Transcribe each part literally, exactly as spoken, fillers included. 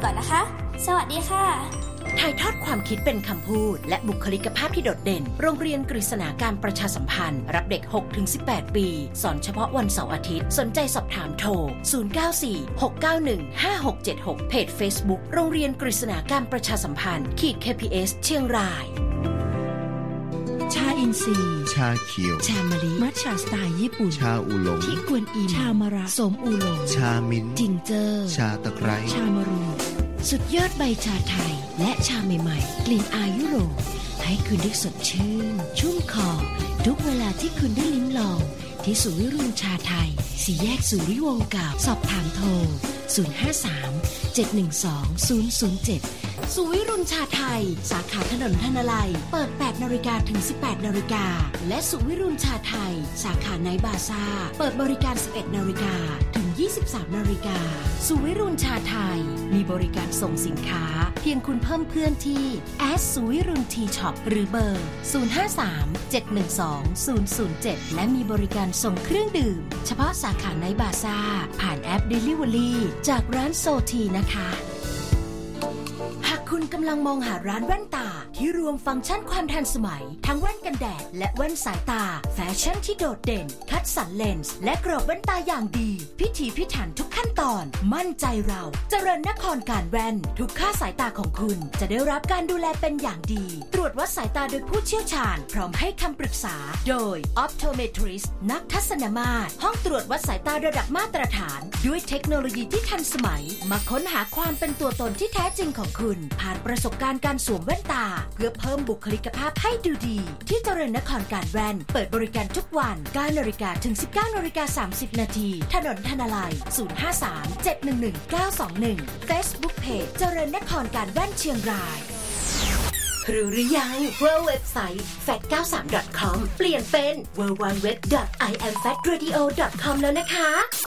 ก่อนนะคะสวัสดีค่ะถ่ายทอดความคิดเป็นคำพูดและบุคลิกภาพที่โดดเด่นโรงเรียนกฤษณาการประชาสัมพันธ์รับเด็ก หกถึงสิบแปด ปีสอนเฉพาะวันเสาร์อาทิตย์สนใจสอบถามโทรศูนย์ เก้า สี่ หก เก้า หนึ่ง ห้า หก เจ็ด หกเพจ Facebook โรงเรียนกฤษณาการประชาสัมพันธ์ขีด เค พี เอส เชียงรายชาอินทรีย์ชาเขียวชามะลิมัทฉะสไตล์ญี่ปุ่นชาอูหลงที่กวนอิมชามะระสมอูหลงชามิ้นจิงเจอชาตะไคร้ชามะรูสุดยอดใบชาไทยและชาใหม่ๆกลิ่นอายุโรให้คุณได้สดชื่นชุ่มคอทุกเวลาที่คุณได้ลิ้มลองที่ศูนย์วิรุณชาไทยสี่แยกสุริวงศ์เก่าสอบถามโทรศูนย์ ห้า สาม เจ็ด หนึ่ง สอง ศูนย์ ศูนย์ เจ็ดศูนย์วิรุณชาไทยสาขาถนนธนลัยเปิด แปดนาฬิกา ถึง สิบแปดนาฬิกาและศูนย์วิรุณชาไทยสาขาไนท์บาซ่าเปิดบริการ สิบเอ็ดนาฬิกา ถึง ยี่สิบสามนาฬิกาศูนย์วิรุณชาไทยมีบริการส่งสินค้าเพียงคุณเพิ่มเพื่อนที่แอดศูนย์วิรุณทีช็อปหรือเบอร์ศูนย์ ห้า สาม เจ็ด หนึ่ง สอง ศูนย์ ศูนย์ เจ็ดและมีบริการส่งเครื่องดื่มเฉพาะสาขาไนท์บาซ่าผ่านแอป Delivery จากร้านโซทีนะคะหากคุณกำลังมองหาร้านแว่นตาที่รวมฟังก์ชันความทันสมัยทั้งแว่นกันแดดและแว่นสายตาแฟชั่นที่โดดเด่นคัดสรรเลนส์และกรอบแว่นตาอย่างดีพิถีพิถันทุกขั้นตอนมั่นใจเราเจริญนครการแว่นทุกค่าสายตาของคุณจะได้รับการดูแลเป็นอย่างดีตรวจวัดสายตาโดยผู้เชี่ยวชาญพร้อมให้คำปรึกษาโดย Optometrist นักทัศนมาตรห้องตรวจวัดสายตาระดับมาตรฐานด้วยเทคโนโลยีที่ทันสมัยมาค้นหาความเป็นตัวตนที่แท้จริงของคุณผ่านประสบการณ์การสวมแว่นตาเพื่อเพิ่มบุคลิกภาพให้ดูดีที่เจริญนครการแว่นเปิดบริการทุกวัน เก้านาฬิกา ถึง สิบเก้านาฬิกาสามสิบ นาทีถนนธนลัย ศูนย์ ห้า สาม เจ็ด หนึ่ง หนึ่ง เก้า สอง หนึ่ง Facebook Page เจริญนครการแว่นเชียงรายรู้หรือยังว่าเว็บไซต์ แฟค เก้าสิบสาม ดอท คอม เปลี่ยนเป็น ดับเบิลยู ดับเบิลยู ดับเบิลยู ดอท ไอ แอม แฟค เรดิโอ ดอท คอม แล้วนะคะ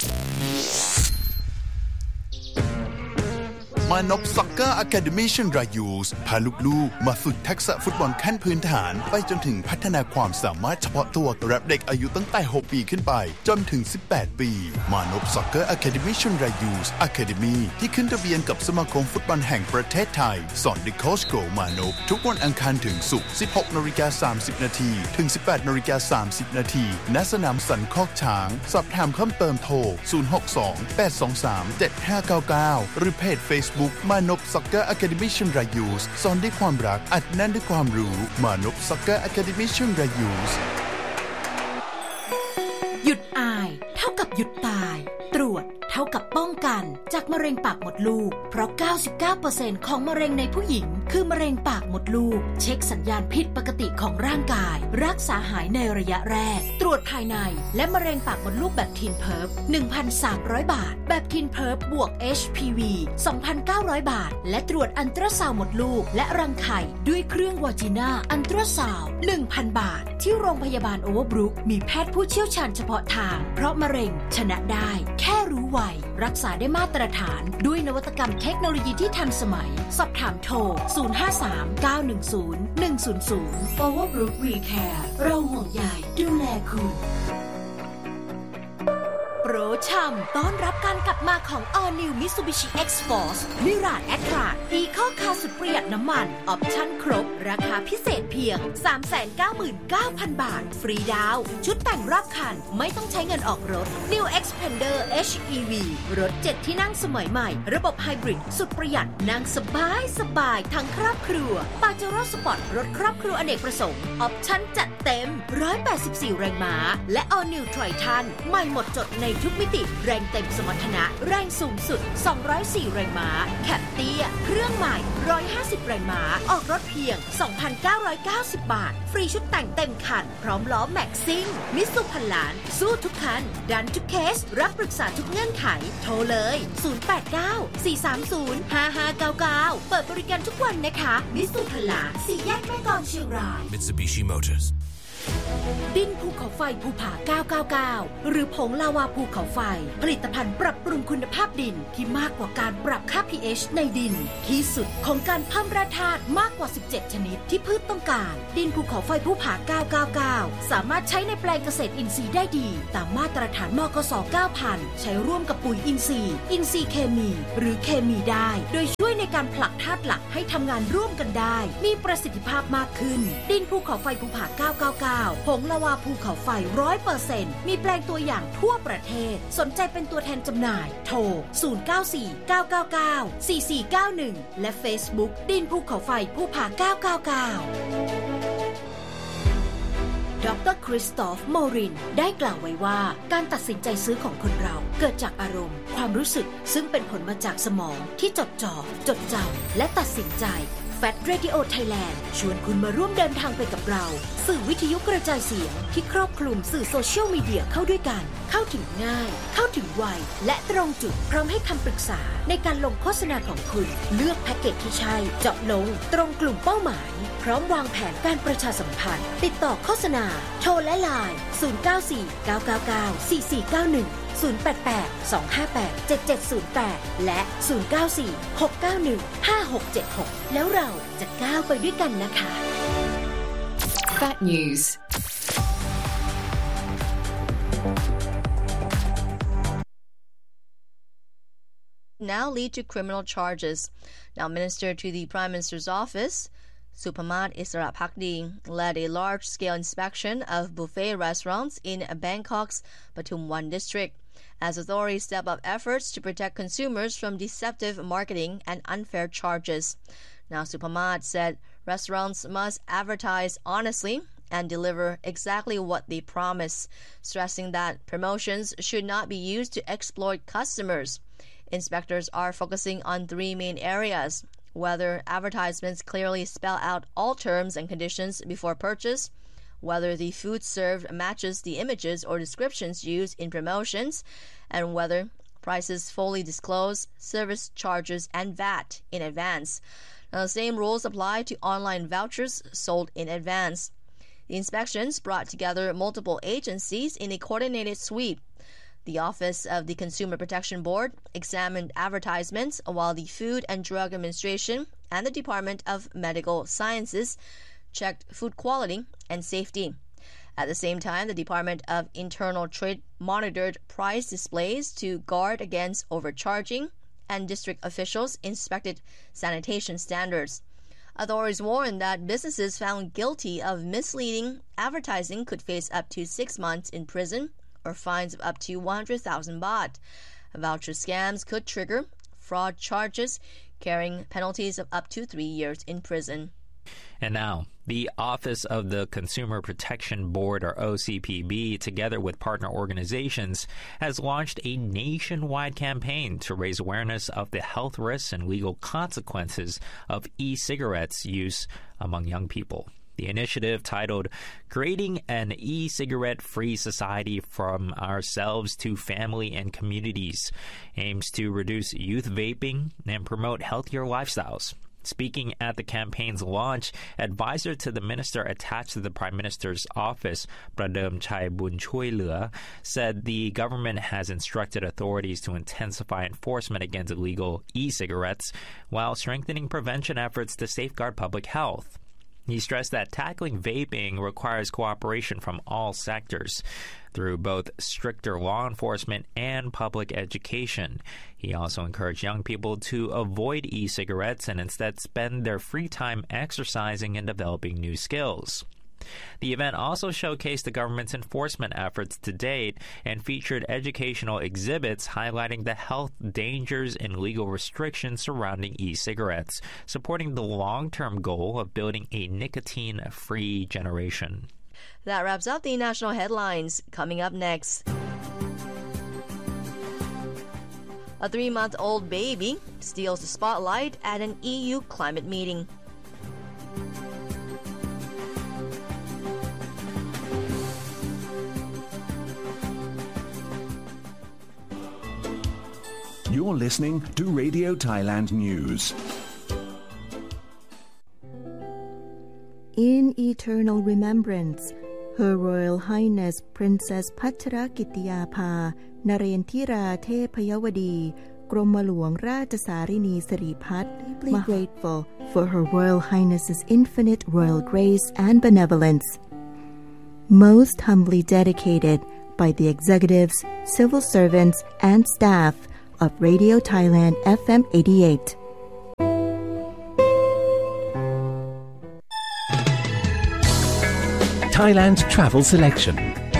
มานพซ็อกเกอร์อะคาเดมี่เชียงรายยูสพาลูกๆมาฝึกทักษะฟุตบอลขั้นพื้นฐานไปจนถึงพัฒนาความสามารถเฉพาะตัวรับเด็กอายุตั้งแต่หกปีขึ้นไปจนถึงสิบแปดปีมานพซ็อกเกอร์อะคาเดมี่เชียงรายยูสอะคาเดมี่ที่ขึ้นทะเบียนกับสมาคมฟุตบอลแห่งประเทศไทยสอนเด็กโค้ชโกมานพทุกวันอังคารถึงศุกร์ สิบหกนาฬิกาสามสิบ นาทีถึง สิบแปดนาฬิกาสามสิบ นาทีณสนามสันคอกช้างสอบถามเพิ่มเติมโทรศูนย์ หก สอง แปด สอง สาม เจ็ด ห้า เก้า เก้าหรือเพจ Facebook มานพSoccer Academy เชียงรายยูสสอนด้วยความรักอัดแน่นด้วยความรู้มานพ Soccer Academy เชียงรายยูสหยุดอายเท่ากับหยุดตายตรวจเท่ากับป้องกันจากมะเร็งปากมดลูกเพราะ เก้าสิบเก้าเปอร์เซ็นต์ ของมะเร็งในผู้หญิงคือมะเร็งปากมดลูกเช็คสัญญาณผิดปกติของร่างกายรักษาหายในระยะแรกตรวจภายในและมะเร็งปากมดลูกแบบทีนเพิร์ฟ หนึ่งพันสามร้อย บาทแบบทีนเพิร์ฟบวก เอช พี วี สองพันเก้าร้อย บาทและตรวจอัลตราซาวด์มดลูกและรังไข่ด้วยเครื่องวาจิน่าอัลตราซาวด์ หนึ่งพัน บาทที่โรงพยาบาลโอเวอร์บรุกมีแพทย์ผู้เชี่ยวชาญเฉพาะทางเพราะมะเร็งชนะได้แค่รู้ไวรักษาได้มาตรฐานด้วยนวัตกรรมเทคโนโลยีที่ทันสมัยสอบถามโทรศูนย์ ห้า สาม เก้า หนึ่ง ศูนย์ หนึ่ง ศูนย์ ศูนย์ Overbrook We Care เราห่วงใยดูแลคุณโปรชัมต้อนรับการกลับมาของ All New Mitsubishi X-Force Mirage Attrage Eco Car สุดประหยัดน้ำมันออปชั่นครบราคาพิเศษเพียง สามแสนเก้าหมื่นเก้าพัน บาทฟรีดาวน์ชุดแต่งรอบคันไม่ต้องใช้เงินออกรถ New Xpander เอช อี วี รถเจ็ดที่นั่งสมัยใหม่ระบบไฮบริดสุดประหยัดนั่งสบายสบายทั้งครอบครัว Pajero Sport รถครอบครัวอเนกประสงค์ออปชั่นจัดเต็มหนึ่งร้อยแปดสิบสี่แรงม้าและ All New Triton ใหม่หมดจดในทุกมิติแรงเต็มสมรรถนะแรงสูงสุดสองร้อยสี่แรงม้าแคปเตี้ยเครื่องใหม่หนึ่งร้อยห้าสิบแรงม้าออกรถเพียง สองพันเก้าร้อยเก้าสิบ บาทฟรีชุดแต่งเต็มคันพร้อมล้อแม็กซิ่งมิตซูพันล้านสู้ทุกคันดันทุกเคสรับปรึกษาทุกเงื่อนไขโทรเลยศูนย์ แปด เก้า สี่ สาม ศูนย์ ห้า ห้า เก้า เก้าเปิดบริการทุกวันนะคะมิตซูพันล้านสี่แยกแม่กลองเชียงราย Mitsubishi Motors ดินภูเขาไฟภูผาเก้าเก้าเก้าหรือผงลาวาภูเขาไฟผลิตภัณฑ์ปรับปรุงคุณภาพดินที่มากกว่าการปรับค่า พี เอช ในดินที่สุดของการเพิ่มแร่ธาตุมากกว่าสิบเจ็ดชนิดที่พืชต้องการดินภูเขาไฟภูผาเก้าเก้าเก้าสามารถใช้ในแปลงเกษตรอินทรีย์ได้ดีตามมาตรฐานมกส เก้าพัน ใช้ร่วมกับปุ๋ยอินทรีย์อินทรีย์เคมีหรือเคมีได้โดยช่วยในการผลักธาตุหลักให้ทำงานร่วมกันได้มีประสิทธิภาพมากขึ้นดินภูเขาไฟภูผาเก้าเก้าเก้าผงละวาภูเขาไฟ ร้อยเปอร์เซ็นต์ มีแปลงตัวอย่างทั่วประเทศสนใจเป็นตัวแทนจำหน่ายโทรศูนย์ เก้า สี่ เก้า เก้า เก้า สี่ สี่ เก้า หนึ่งและ Facebook ดินภูเขาไฟภูผาเก้าเก้าเก้าดร.คริสตอฟ โมรินได้กล่าวไว้ว่าการตัดสินใจซื้อของคนเราเกิดจากอารมณ์ความรู้สึกซึ่งเป็นผลมาจากสมองที่จดจ่อจดจำและตัดสินใจFat Radio Thailand ชวนคุณมาร่วมเดินทางไปกับเราสื่อวิทยุกระจายเสียงที่ครอบคลุมสื่อโซเชียลมีเดียเข้าด้วยกันเข้าถึงง่ายเข้าถึงไวและตรงจุดพร้อมให้คำปรึกษาในการลงโฆษณาของคุณเลือกแพ็กเกจที่ใช่เจาะลงตรงกลุ่มเป้าหมายพร้อมวางแผนการประชาสัมพันธ์ติดต่อโฆษณาโทรและไลน์ศูนย์ เก้า สี่ เก้า เก้า เก้า สี่ สี่ เก้า หนึ่ง ศูนย์ แปด แปด สอง ห้า แปด เจ็ด เจ็ด ศูนย์ แปดและศูนย์ เก้า สี่ หก เก้า หนึ่ง ห้า หก เจ็ด หกแล้วเราจะก้าวไปด้วยกันนะคะ Fat News now lead to criminal charges. Now, Minister to the Prime Minister's office, Supamat Isarapakdi, led a large-scale inspection of buffet restaurants in Bangkok's Pathumwan district, as authorities step up efforts to protect consumers from deceptive marketing and unfair charges. Now, Supamat said restaurants must advertise honestly and deliver exactly what they promise, stressing that promotions should not be used to exploit customers. Inspectors are focusing on three main areas: whether advertisements clearly spell out all terms and conditions before purchase, whether the food served matches the images or descriptions used in promotions, and whether prices fully disclose service charges and V A T in advance. Now, the same rules apply to online vouchers sold in advance. The inspections brought together multiple agencies in a coordinated sweep. The Office of the Consumer Protection Board examined advertisements, while the Food and Drug Administration and the Department of Medical Sciences checked food quality and safety. At the same time, the Department of Internal Trade monitored price displays to guard against overcharging, and district officials inspected sanitation standards. Authorities warned that businesses found guilty of misleading advertising could face up to six months in prison or fines of up to one hundred thousand baht. Voucher scams could trigger fraud charges, carrying penalties of up to three years in prison. And now, the Office of the Consumer Protection Board, or O C P B, together with partner organizations, has launched a nationwide campaign to raise awareness of the health risks and legal consequences of e-cigarettes use among young people. The initiative, titled Creating an E-Cigarette-Free Society from Ourselves to Family and Communities, aims to reduce youth vaping and promote healthier lifestyles. Speaking at the campaign's launch, advisor to the minister attached to the Prime Minister's office, Pradem Chai Bunchoylua, said the government has instructed authorities to intensify enforcement against illegal e-cigarettes while strengthening prevention efforts to safeguard public health. He stressed that tackling vaping requires cooperation from all sectors through both stricter law enforcement and public education. He also encouraged young people to avoid e-cigarettes and instead spend their free time exercising and developing new skills. The event also showcased the government's enforcement efforts to date and featured educational exhibits highlighting the health dangers and legal restrictions surrounding e-cigarettes, supporting the long-term goal of building a nicotine-free generation. That wraps up the national headlines. Coming up next, a three-month-old baby steals the spotlight at an E U climate meeting. You're listening to Radio Thailand News. In eternal remembrance, Her Royal Highness Princess พัชรกิติยาภานเรนทิราเทพยวดีกรมหลวงราชสารินีสิริพัฒน์ deeply grateful for Her Royal Highness's infinite royal grace and benevolence. Most humbly dedicated by the executives, civil servants, and staff of Radio Thailand เอฟ เอ็ม eighty-eight. Thailand's travel selection.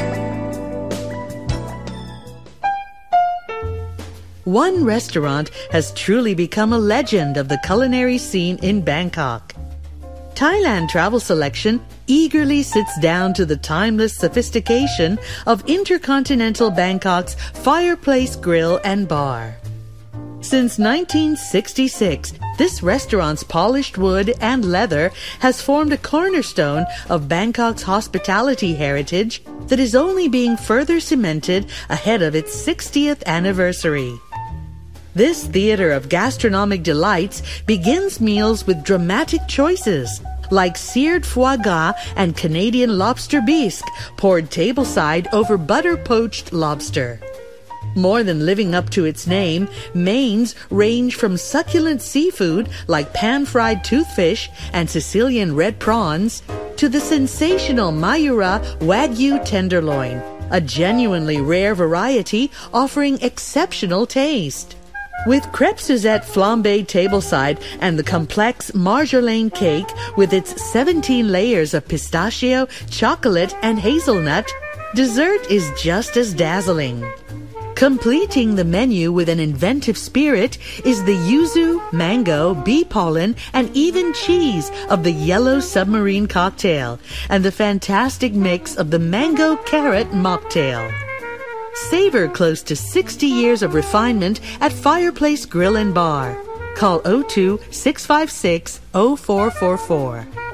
One restaurant has truly become a legend of the culinary scene in Bangkok. Thailand Travel Selection eagerly sits down to the timeless sophistication of Intercontinental Bangkok's Fireplace Grill and Bar. Since nineteen sixty-six, this restaurant's polished wood and leather has formed a cornerstone of Bangkok's hospitality heritage that is only being further cemented ahead of its sixtieth anniversary. This theater of gastronomic delights begins meals with dramatic choices, like seared foie gras and Canadian lobster bisque poured tableside over butter-poached lobster. More than living up to its name, mains range from succulent seafood like pan-fried toothfish and Sicilian red prawns to the sensational Mayura Wagyu tenderloin, a genuinely rare variety offering exceptional taste. With crêpe Suzette flambéed tableside and the complex marjolaine cake with its seventeen layers of pistachio, chocolate, and hazelnut, dessert is just as dazzling. Completing the menu with an inventive spirit is the yuzu, mango, bee pollen, and even cheese of the yellow submarine cocktail and the fantastic mix of the mango carrot mocktail. Savor close to sixty years of refinement at Fireplace Grill and Bar. Call oh two, six five six, oh four four four.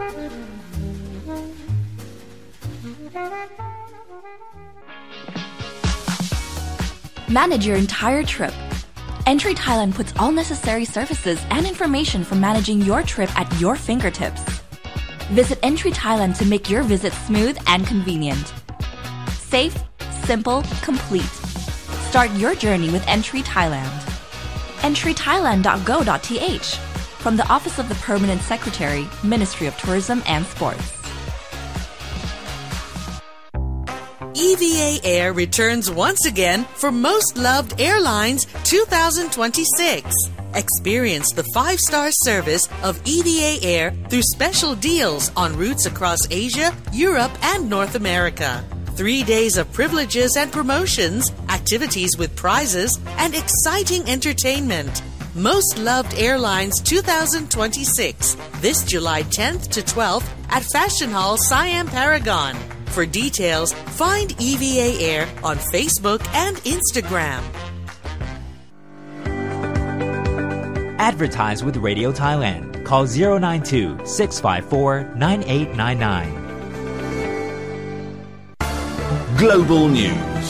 Manage your entire trip. Entry Thailand puts all necessary services and information for managing your trip at your fingertips. Visit Entry Thailand to make your visit smooth and convenient. Safe, simple, complete. Start your journey with Entry Thailand. entry thailand dot go dot t h from the Office of the Permanent Secretary, Ministry of Tourism and Sports. E V A Air returns once again for Most Loved Airlines two thousand twenty-six. Experience the five-star service of E V A Air through special deals on routes across Asia, Europe, and North America. Three days of privileges and promotions, activities with prizes, and exciting entertainment. Most Loved Airlines two thousand twenty-six, this July tenth to twelfth at Fashion Hall Siam Paragon. For details, find E V A Air on Facebook and Instagram. Advertise with Radio Thailand. Call zero nine two, six five four, nine eight nine nine. Global News.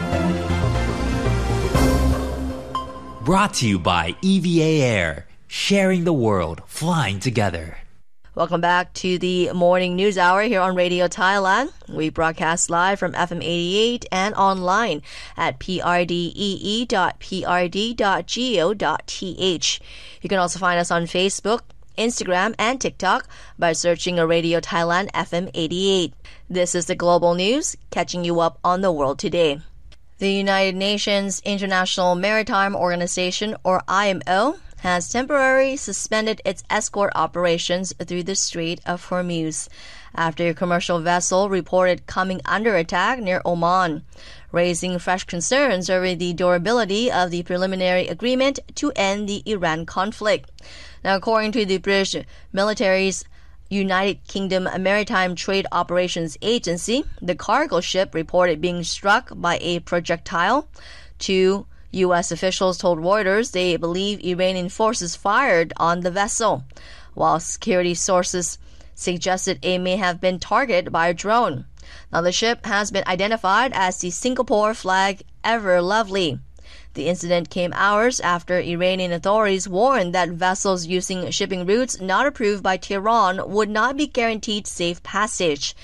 Brought to you by E V A Air. Sharing the world, flying together. Welcome back to the Morning News Hour here on Radio Thailand. We broadcast live from F M eighty-eight and online at p r d e e dot p r d dot go dot t h. You can also find us on Facebook, Instagram, and TikTok by searching Radio Thailand F M eighty-eight. This is the Global News, catching you up on the world today. The United Nations International Maritime Organization, or I M O, has temporarily suspended its escort operations through the Strait of Hormuz after a commercial vessel reported coming under attack near Oman, raising fresh concerns over the durability of the preliminary agreement to end the Iran conflict. Now, according to the British military's United Kingdom Maritime Trade Operations Agency, the cargo ship reported being struck by a projectile. Two U S officials told Reuters they believe Iranian forces fired on the vessel, while security sources suggested it may have been targeted by a drone. Now, the ship has been identified as the Singapore flag Ever Lovely. The incident came hours after Iranian authorities warned that vessels using shipping routes not approved by Tehran would not be guaranteed safe passage.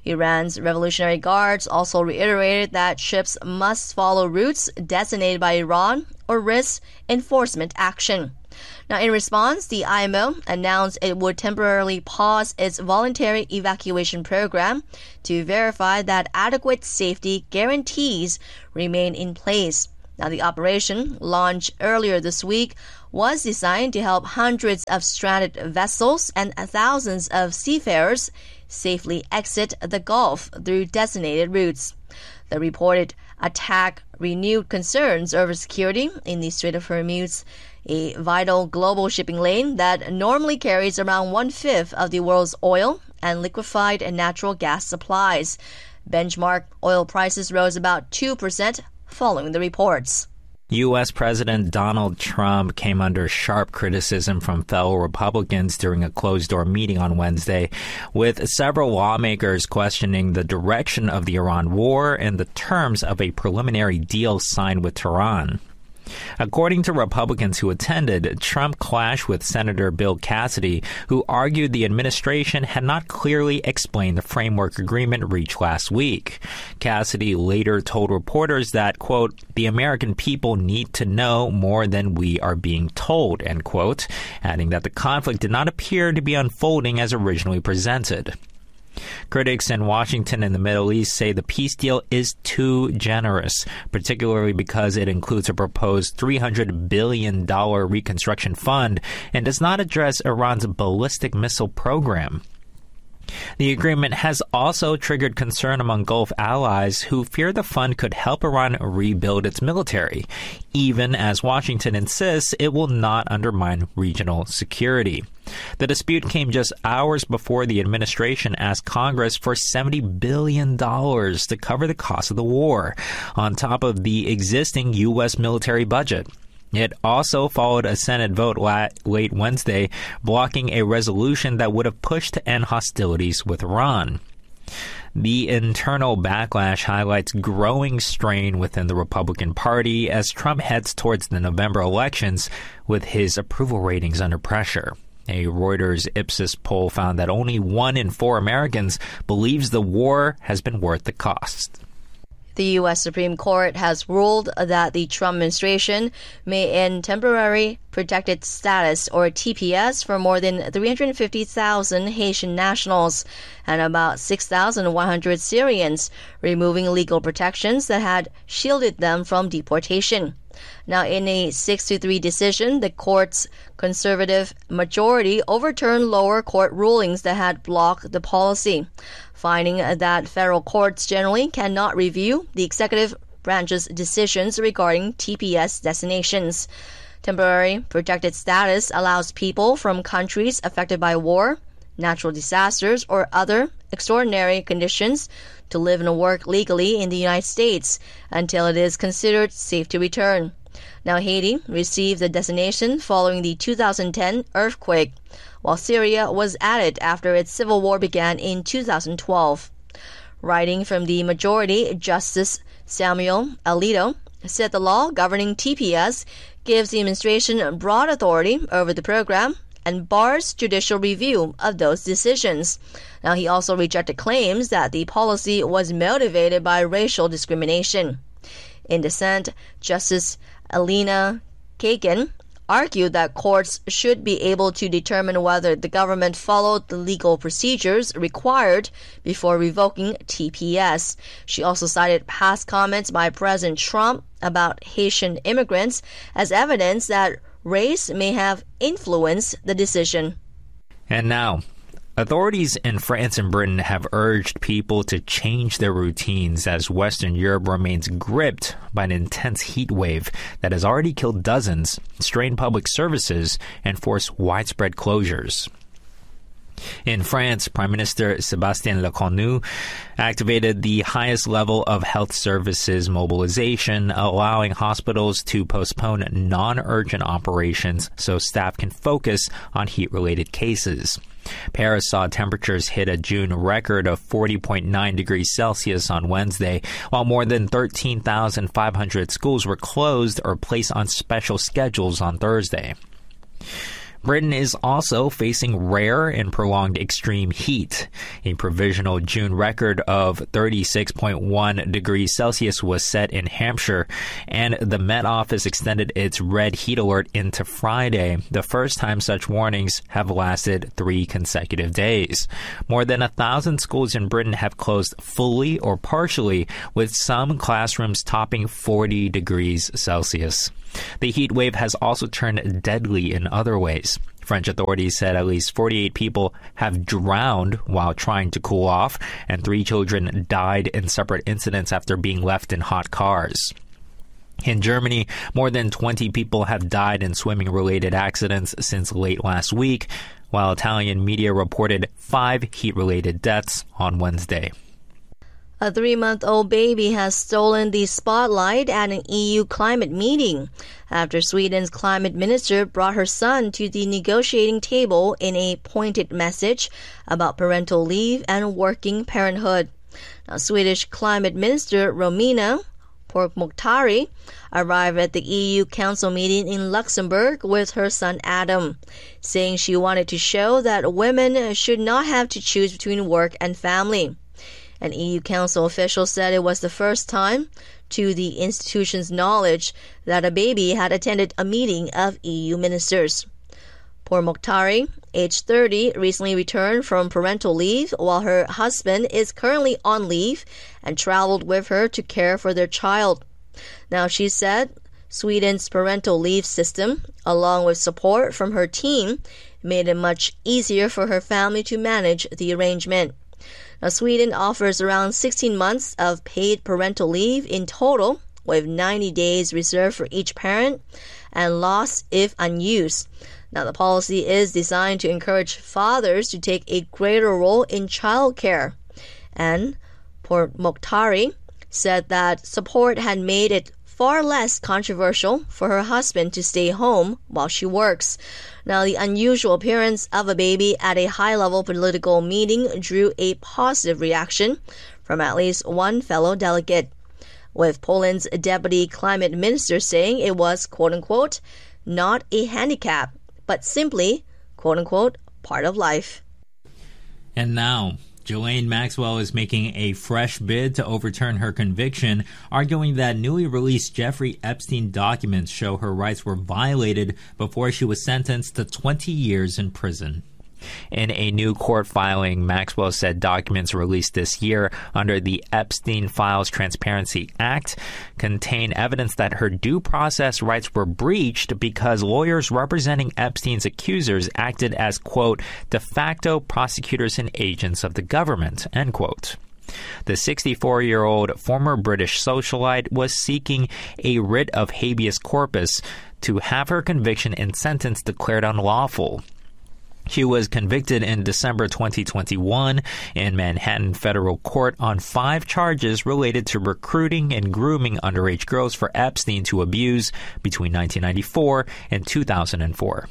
Iran's Revolutionary Guards also reiterated that ships must follow routes designated by Iran or risk enforcement action. Now, in response, the I M O announced it would temporarily pause its voluntary evacuation program to verify that adequate safety guarantees remain in place. Now, the operation, launched earlier this week, was designed to help hundreds of stranded vessels and thousands of seafarers safely exit the Gulf through designated routes. The reported attack renewed concerns over security in the Strait of Hormuz, a vital global shipping lane that normally carries around one-fifth of the world's oil and liquefied and natural gas supplies. Benchmark oil prices rose about two percent following the reports. U S. President Donald Trump came under sharp criticism from fellow Republicans during a closed-door meeting on Wednesday, with several lawmakers questioning the direction of the Iran war and the terms of a preliminary deal signed with Tehran. According to Republicans who attended, Trump clashed with Senator Bill Cassidy, who argued the administration had not clearly explained the framework agreement reached last week. Cassidy later told reporters that, quote, the American people need to know more than we are being told, end quote, adding that the conflict did not appear to be unfolding as originally presented. Critics in Washington and the Middle East say the peace deal is too generous, particularly because it includes a proposed three hundred billion dollars reconstruction fund and does not address Iran's ballistic missile program. The agreement has also triggered concern among Gulf allies who fear the fund could help Iran rebuild its military, even as Washington insists it will not undermine regional security. The dispute came just hours before the administration asked Congress for seventy billion dollars to cover the cost of the war, on top of the existing U S military budget. It also followed a Senate vote late Wednesday blocking a resolution that would have pushed to end hostilities with Iran. The internal backlash highlights growing strain within the Republican Party as Trump heads towards the November elections with his approval ratings under pressure. A Reuters Ipsos poll found that only one in four Americans believes the war has been worth the cost. The U S. Supreme Court has ruled that the Trump administration may end temporary protected status, or T P S, for more than three hundred fifty thousand Haitian nationals and about six thousand one hundred Syrians, removing legal protections that had shielded them from deportation. Now, in a six to three decision, the court's conservative majority overturned lower court rulings that had blocked the policy, finding that federal courts generally cannot review the executive branch's decisions regarding T P S designations. Temporary protected status allows people from countries affected by war, natural disasters, or other extraordinary conditions to live and work legally in the United States until it is considered safe to return. Now, Haiti received the designation following the two thousand ten earthquake, while Syria was added after its civil war began in two thousand twelve. Writing from the majority, Justice Samuel Alito said the law governing T P S gives the administration broad authority over the program and bars judicial review of those decisions. Now, he also rejected claims that the policy was motivated by racial discrimination. In dissent, Justice Alina Kagan argued that courts should be able to determine whether the government followed the legal procedures required before revoking T P S. She also cited past comments by President Trump about Haitian immigrants as evidence that race may have influenced the decision. And now, authorities in France and Britain have urged people to change their routines as Western Europe remains gripped by an intense heat wave that has already killed dozens, strained public services, and forced widespread closures. In France, Prime Minister Sébastien Lecornu activated the highest level of health services mobilization, allowing hospitals to postpone non-urgent operations so staff can focus on heat-related cases. Paris saw temperatures hit a June record of forty point nine degrees Celsius on Wednesday, while more than thirteen thousand five hundred schools were closed or placed on special schedules on Thursday. Britain is also facing rare and prolonged extreme heat. A provisional June record of thirty-six point one degrees Celsius was set in Hampshire, and the Met Office extended its red heat alert into Friday, the first time such warnings have lasted three consecutive days. More than a thousand schools in Britain have closed fully or partially, with some classrooms topping forty degrees Celsius. The heat wave has also turned deadly in other ways. French authorities said at least forty-eight people have drowned while trying to cool off, and three children died in separate incidents after being left in hot cars. In Germany, more than twenty people have died in swimming-related accidents since late last week, while Italian media reported five heat-related deaths on Wednesday. A three-month-old baby has stolen the spotlight at an E U climate meeting after Sweden's climate minister brought her son to the negotiating table in a pointed message about parental leave and working parenthood. Now, Swedish climate minister Romina Pourmokhtari arrived at the E U Council meeting in Luxembourg with her son Adam, saying she wanted to show that women should not have to choose between work and family. An E U Council official said it was the first time, to the institution's knowledge, that a baby had attended a meeting of E U ministers. Pourmokhtari, age thirty, recently returned from parental leave while her husband is currently on leave and traveled with her to care for their child. Now, she said Sweden's parental leave system, along with support from her team, made it much easier for her family to manage the arrangement. Now, Sweden offers around sixteen months of paid parental leave in total, with ninety days reserved for each parent and lost if unused. Now, the policy is designed to encourage fathers to take a greater role in childcare. And Pourmokhtari said that support had made it far less controversial for her husband to stay home while she works. Now, the unusual appearance of a baby at a high-level political meeting drew a positive reaction from at least one fellow delegate, with Poland's deputy climate minister saying it was, quote-unquote, not a handicap, but simply, quote-unquote, part of life. And now, Ghislaine Maxwell is making a fresh bid to overturn her conviction, arguing that newly released Jeffrey Epstein documents show her rights were violated before she was sentenced to twenty years in prison. In a new court filing, Maxwell said documents released this year under the Epstein Files Transparency Act contain evidence that her due process rights were breached because lawyers representing Epstein's accusers acted as, quote, de facto prosecutors and agents of the government, end quote. The sixty-four-year-old former British socialite was seeking a writ of habeas corpus to have her conviction and sentence declared unlawful. She was convicted in December twenty twenty-one in Manhattan Federal Court on five charges related to recruiting and grooming underage girls for Epstein to abuse between nineteen ninety-four and two thousand four.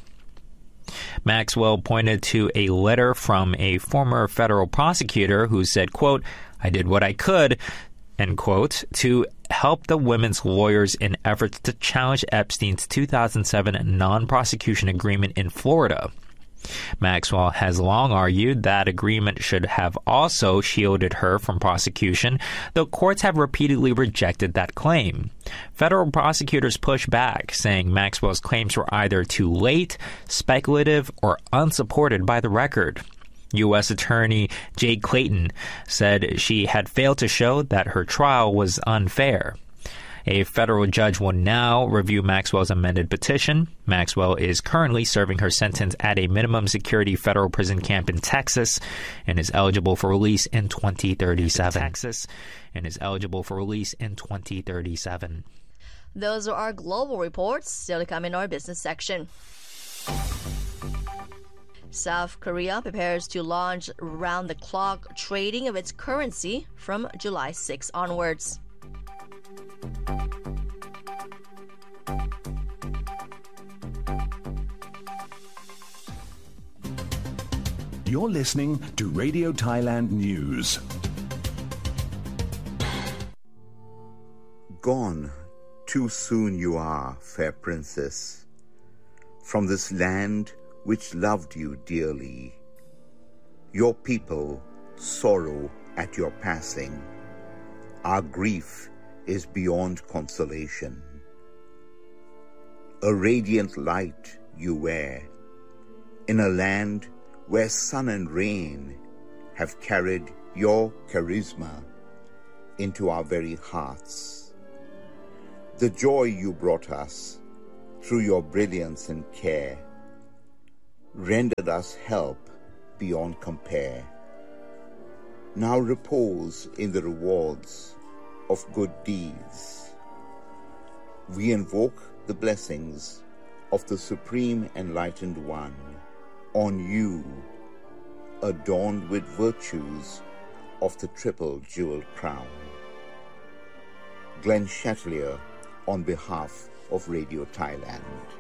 Maxwell pointed to a letter from a former federal prosecutor who said, quote, I did what I could, end quote, to help the women's lawyers in efforts to challenge Epstein's two thousand seven non-prosecution agreement in Florida. Maxwell has long argued that agreement should have also shielded her from prosecution, though courts have repeatedly rejected that claim. Federal prosecutors push back, saying Maxwell's claims were either too late, speculative, or unsupported by the record. U S Attorney Jay Clayton said she had failed to show that her trial was unfair. A federal judge will now review Maxwell's amended petition. Maxwell is currently serving her sentence at a minimum security federal prison camp in Texas and is eligible for release in twenty thirty-seven. Texas and is eligible for release in twenty thirty-seven. Those are our global reports. Still to come in our business section. South Korea prepares to launch round-the-clock trading of its currency from July sixth onwards. You're listening to Radio Thailand News. Gone too soon you are, fair princess, from this land which loved you dearly. Your people sorrow at your passing. Our grief is beyond consolation. A radiant light you wear, in a land where sun and rain have carried your charisma into our very hearts. The joy you brought us through your brilliance and care rendered us help beyond compare. Now repose in the rewards of good deeds. We invoke the blessings of the Supreme Enlightened One on you, adorned with virtues of the triple jeweled crown. Glenn Chatelier on behalf of Radio Thailand.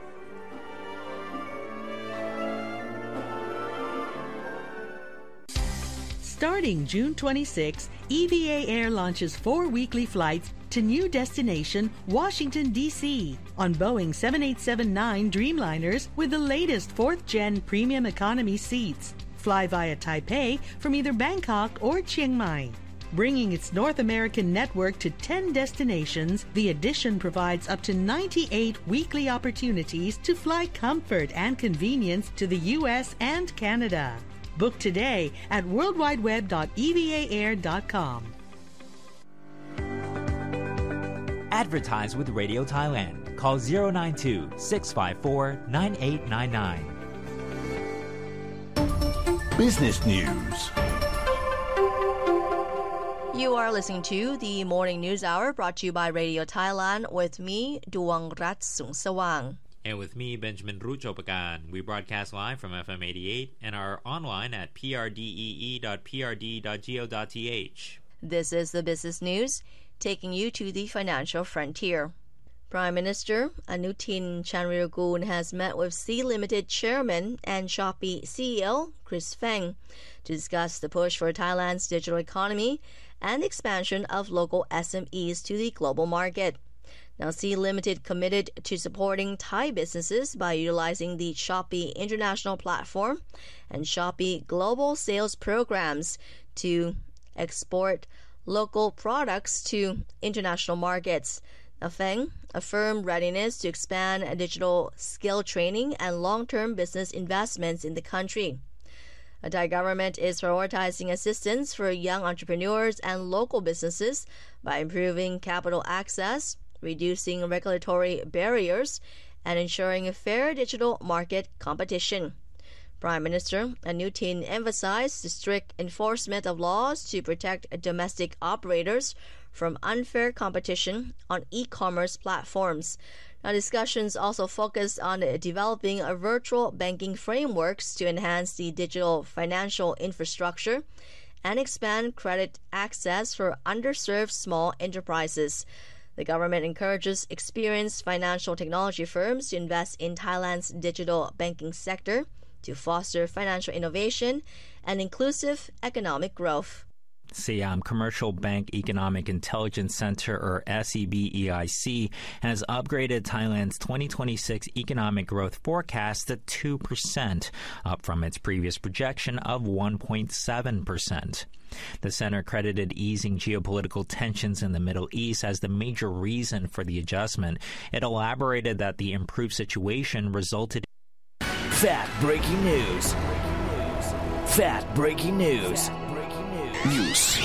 Starting June twenty-sixth, E V A Air launches four weekly flights to new destination Washington, D C on Boeing seven eighty-seven nine Dreamliners with the latest fourth gen premium economy seats. Fly via Taipei from either Bangkok or Chiang Mai. Bringing its North American network to ten destinations, the addition provides up to ninety-eight weekly opportunities to fly comfort and convenience to the U S and Canada. Book today at world wide web dot e v a air dot com. Advertise with Radio Thailand. Call zero nine two, six five four, nine eight nine nine. Business News. You are listening to the Morning News Hour brought to you by Radio Thailand with me, Duangrat Sungsawang. And with me, Benjamin Ruchopakan. We broadcast live from F M eighty-eight and are online at p r d e e dot p r d dot go dot t h. This is the business news, taking you to the financial frontier. Prime Minister Anutin Chanvirakul has met with Sea Limited Chairman and Shopee C E O Chris Feng to discuss the push for Thailand's digital economy and expansion of local S M Es to the global market. Now, Sea Limited committed to supporting Thai businesses by utilizing the Shopee International Platform and Shopee Global Sales Programs to export local products to international markets. Now, Feng affirmed readiness to expand digital skill training and long-term business investments in the country. The Thai government is prioritizing assistance for young entrepreneurs and local businesses by improving capital access, reducing regulatory barriers, and ensuring a fair digital market competition. Prime Minister Anutin emphasized the strict enforcement of laws to protect domestic operators from unfair competition on e-commerce platforms. Now, discussions also focused on developing a virtual banking frameworks to enhance the digital financial infrastructure and expand credit access for underserved small enterprises. The government encourages experienced financial technology firms to invest in Thailand's digital banking sector to foster financial innovation and inclusive economic growth. Siam Commercial Bank Economic Intelligence Center, or S E B E I C, has upgraded Thailand's twenty twenty-six economic growth forecast to two percent, up from its previous projection of one point seven percent. The center credited easing geopolitical tensions in the Middle East as the major reason for the adjustment. It elaborated that the improved situation resulted in Fat breaking news. Fat breaking news. News.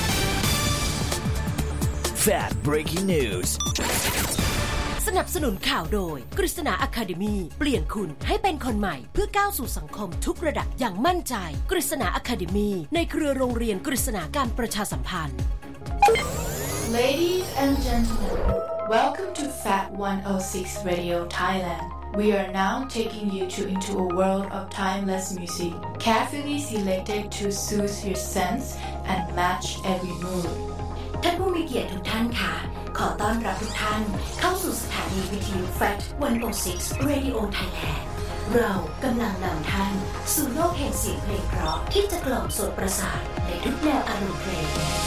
Fat breaking news. สนับสนุนข่าวโดยกฤษณาอะคาเดมีเปลี่ยนคุณให้เป็นคนใหม่เพื่อก้าวสู่สังคมทุกระดับอย่างมั่นใจกฤษณาอะคาเดมีในเครือโรงเรียนกฤษณาการประชาสัมพันธ์ Ladies and gentlemen, welcome to Fat one oh six Radio Thailand. We are now taking you to into a world of timeless music, carefully selected to soothe your sense and match every mood. ท่านผู้มีเกียรติทุกท่านค่ะขอต้อนรับทุกท่านเข้าสู่สถานีวิทยุ Fat one oh six Radio Thailand เรากำลังนำท่านสู่โลกแห่งเสียงเพลงเพราะที่จะกล่อมโสตประสาทในทุกแนวอารมณ์เพลง